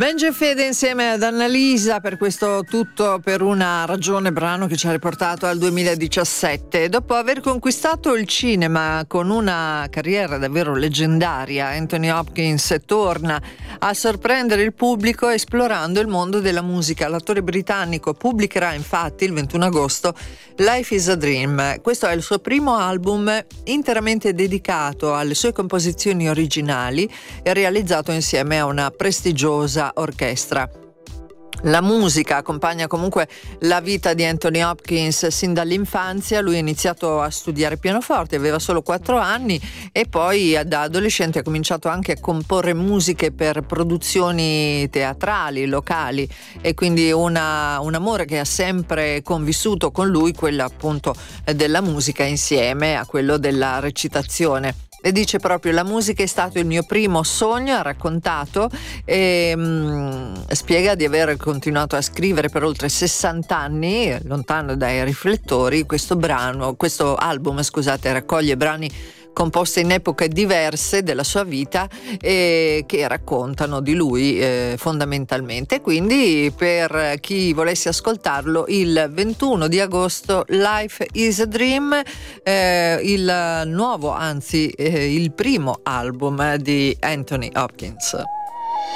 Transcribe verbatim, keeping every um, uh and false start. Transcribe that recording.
Benji e Fede insieme ad Annalisa per questo Tutto per una ragione, brano che ci ha riportato al duemiladiciassette. Dopo aver conquistato il cinema con una carriera davvero leggendaria, Anthony Hopkins torna a sorprendere il pubblico esplorando il mondo della musica. L'attore britannico pubblicherà infatti il ventuno agosto Life is a Dream. Questo è il suo primo album interamente dedicato alle sue composizioni originali e realizzato insieme a una prestigiosa orchestra. La musica accompagna comunque la vita di Anthony Hopkins sin dall'infanzia. Lui ha iniziato a studiare pianoforte, aveva solo quattro anni e poi da adolescente ha cominciato anche a comporre musiche per produzioni teatrali, locali, e quindi una, un amore che ha sempre convissuto con lui, quello appunto della musica insieme a quello della recitazione. E dice proprio: la musica è stato il mio primo sogno, ha raccontato, e mh, spiega di aver continuato a scrivere per oltre sessanta anni, lontano dai riflettori. Questo brano, questo album, scusate, raccoglie brani composte in epoche diverse della sua vita e che raccontano di lui eh, fondamentalmente. Quindi per chi volesse ascoltarlo, il ventuno di agosto Life is a Dream, eh, il nuovo, anzi eh, il primo album di Anthony Hopkins.